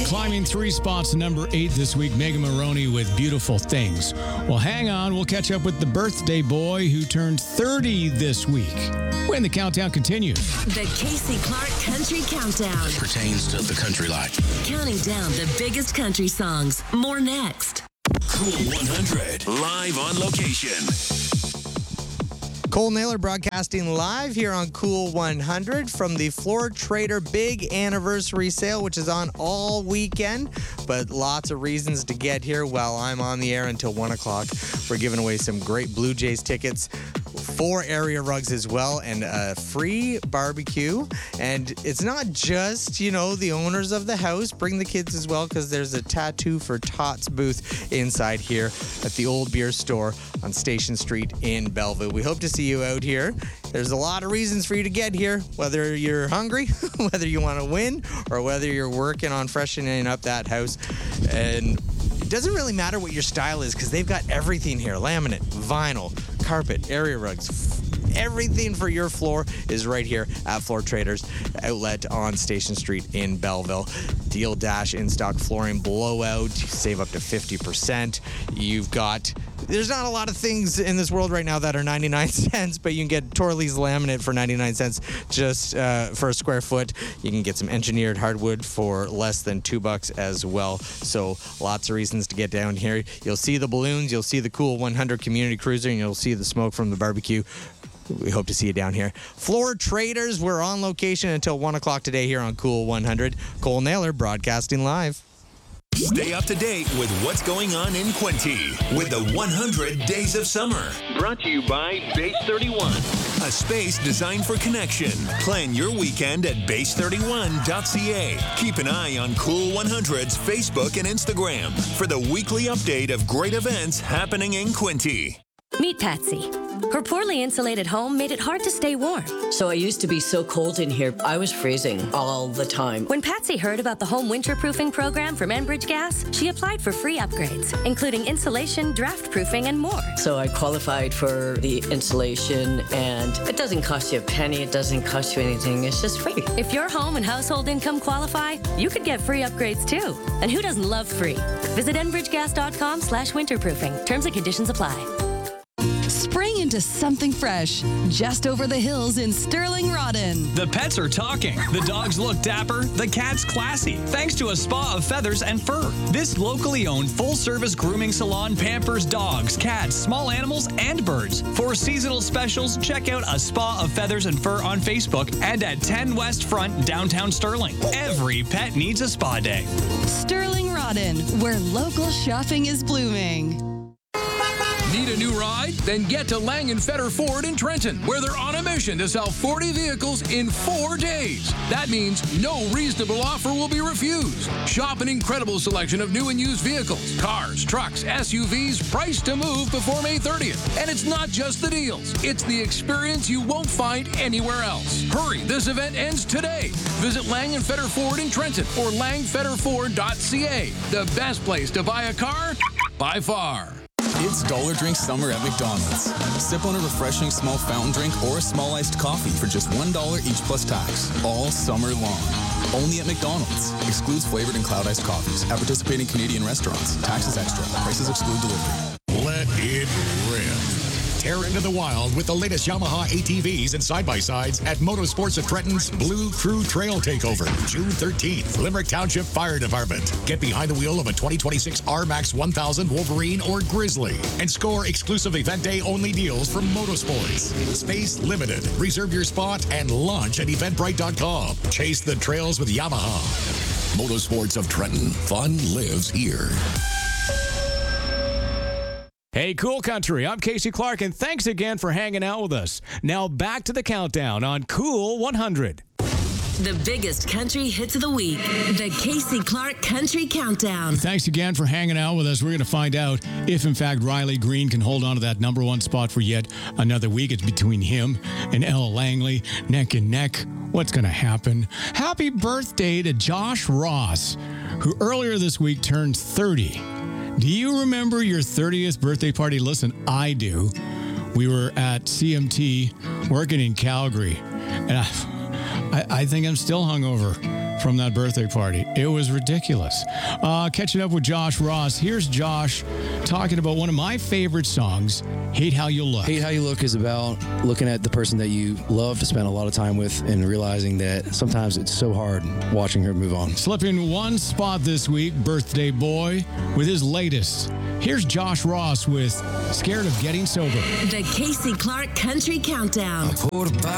Climbing 3 spots to number 8 this week, Megan Maroney with Beautiful Things. Well, hang on. We'll catch up with the birthday boy who turned 30 this week when the countdown continues. The Casey Clark Country Countdown. Pertains to the country life. Counting down the biggest country songs. More next. Cool 100. Live on location. Cole Naylor broadcasting live here on Cool 100 from the Floor Trader Big Anniversary Sale, which is on all weekend, but lots of reasons to get here while I'm on the air until 1 o'clock. We're giving away some great Blue Jays tickets, 4 area rugs as well, and a free barbecue. And it's not just, the owners of the house. Bring the kids as well, because there's a Tattoo for Tots booth inside here at the Old Beer Store on Station Street in Belleville. We hope to see you out here. There's a lot of reasons for you to get here, whether you're hungry, whether you want to win, or whether you're working on freshening up that house. And it doesn't really matter what your style is, because they've got everything here: laminate, vinyl, carpet, area rugs. Everything for your floor is right here at Floor Traders Outlet on Station Street in Belleville. Deal Dash in-stock flooring blowout. Save up to 50%. There's not a lot of things in this world right now that are 99 cents, but you can get Torley's laminate for 99 cents just for a square foot. You can get some engineered hardwood for less than $2 as well. So lots of reasons to get down here. You'll see the balloons, you'll see the Cool 100 community cruiser, and you'll see the smoke from the barbecue. We hope to see you down here. Floor Traders, we're on location until 1 o'clock today here on Cool 100. Cole Naylor broadcasting live. Stay up to date with what's going on in Quinte with the 100 Days of Summer. Brought to you by Base 31. A space designed for connection. Plan your weekend at base31.ca. Keep an eye on Cool 100's Facebook and Instagram for the weekly update of great events happening in Quinte. Meet Patsy. Her poorly insulated home made it hard to stay warm. So I used to be so cold in here, I was freezing all the time. When Patsy heard about the home winterproofing program from Enbridge Gas, she applied for free upgrades, including insulation, draft proofing, and more. So I qualified for the insulation, and it doesn't cost you a penny, it doesn't cost you anything, it's just free. If your home and household income qualify, you could get free upgrades too. And who doesn't love free? Visit enbridgegas.com/winterproofing. Terms and conditions apply. Spring into something fresh, just over the hills in Sterling Rodden. The pets are talking. The dogs look dapper. The cat's classy. Thanks to a spa of feathers and fur. This locally owned full-service grooming salon pampers dogs, cats, small animals, and birds. For seasonal specials, check out a spa of feathers and fur on Facebook and at 10 West Front, downtown Sterling. Every pet needs a spa day. Sterling Rodden, where local shopping is blooming. Need a new ride? Then get to Langenfetter Ford in Trenton, where they're on a mission to sell 40 vehicles in 4 days. That means no reasonable offer will be refused. Shop an incredible selection of new and used vehicles, cars, trucks, SUVs, priced to move before May 30th. And it's not just the deals. It's the experience you won't find anywhere else. Hurry, this event ends today. Visit Langenfetter Ford in Trenton or langfetterford.ca. The best place to buy a car by far. It's Dollar Drink Summer at McDonald's. Sip on a refreshing small fountain drink or a small iced coffee for just $1 each plus tax, all summer long. Only at McDonald's. Excludes flavored and cloud iced coffees at participating Canadian restaurants. Taxes extra. Prices exclude delivery. Let it rip. Tear into the wild with the latest Yamaha ATVs and side-by-sides at Motorsports of Trenton's Blue Crew Trail Takeover, June 13th. Limerick Township Fire Department. Get behind the wheel of a 2026 R-Max 1000 Wolverine or Grizzly and score exclusive event day only deals from Motorsports. Space limited. Reserve your spot and launch at eventbrite.com. Chase the trails with Yamaha. Motorsports of Trenton. Fun lives here. Hey, Cool Country, I'm Casey Clark, and thanks again for hanging out with us. Now back to the countdown on Cool 100. The biggest country hits of the week. The Casey Clark Country Countdown. Thanks again for hanging out with us. We're going to find out if, in fact, Riley Green can hold on to that number 1 spot for yet another week. It's between him and Ella Langley, neck and neck. What's going to happen? Happy birthday to Josh Ross, who earlier this week turned 30. Do you remember your 30th birthday party? Listen, I do. We were at CMT working in Calgary, and I think I'm still hungover from that birthday party. It was ridiculous. Catching up with Josh Ross. Here's Josh talking about one of my favorite songs, Hate How You Look. Hate How You Look is about looking at the person that you love to spend a lot of time with and realizing that sometimes it's so hard watching her move on. Slipping one spot this week, Birthday Boy, with his latest. Here's Josh Ross with Scared of Getting Sober. The Casey Clark Country Countdown. I poured a